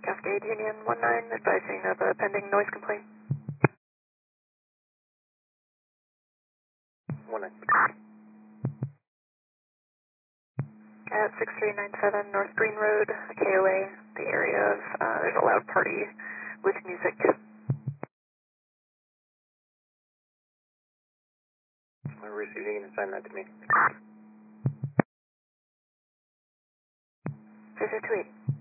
Cascade Union 19 advising of a pending noise complaint. 19. At 6397 North Green Road, KOA, the area of, there's a loud party with music. I'm receiving and assign that to me. 5028.